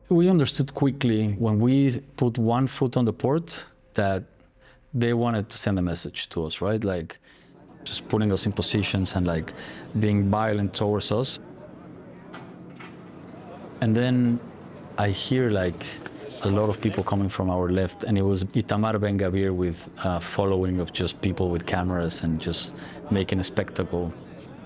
We understood quickly when we put one foot on the port that they wanted to send a message to us, right? Like just putting us in positions and like being violent towards us. And then I hear like a lot of people coming from our left, and it was Itamar Ben-Gvir with a following of just people with cameras and just making a spectacle.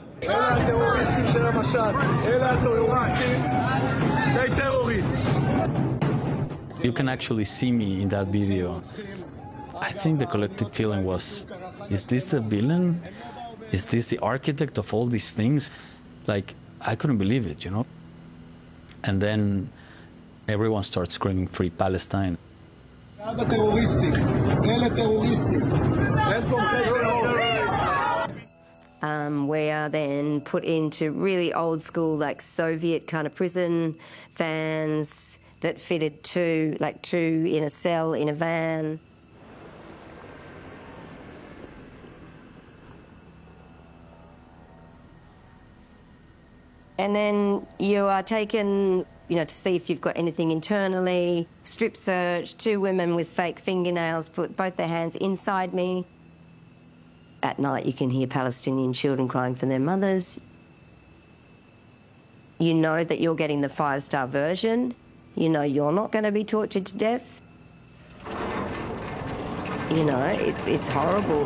You can actually see me in that video. I think the collective feeling was, is this the villain? Is this the architect of all these things? Like, I couldn't believe it, you know? And then everyone starts screaming, "Free Palestine." We are then put into really old school, like Soviet kind of prison vans that fitted two in a cell in a van. And then you are taken, to see if you've got anything internally. Strip search, 2 women with fake fingernails put both their hands inside me. At night you can hear Palestinian children crying for their mothers. You know that you're getting the 5-star version. You know you're not going to be tortured to death. It's horrible.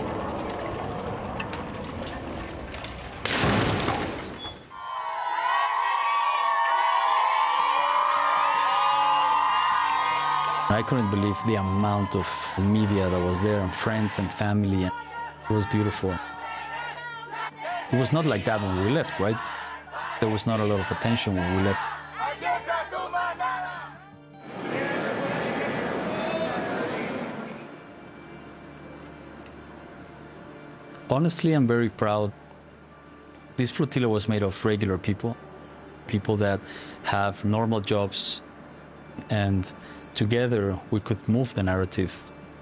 I couldn't believe the amount of media that was there, and friends and family. It was beautiful. It was not like that when we left, right? There was not a lot of attention when we left. Honestly, I'm very proud. This flotilla was made of regular people, people that have normal jobs, and together we could move the narrative.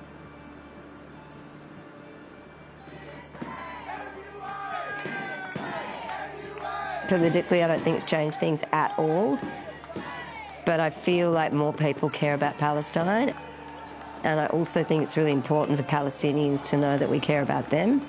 Politically, I don't think it's changed things at all, but I feel like more people care about Palestine, and I also think it's really important for Palestinians to know that we care about them.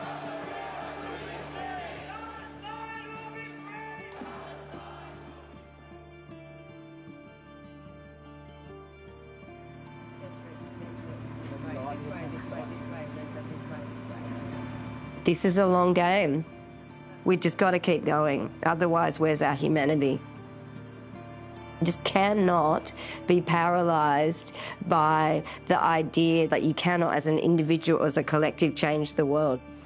This is a long game. We just got to keep going. Otherwise, where's our humanity? You just cannot be paralysed by the idea that you cannot, as an individual, as a collective, change the world.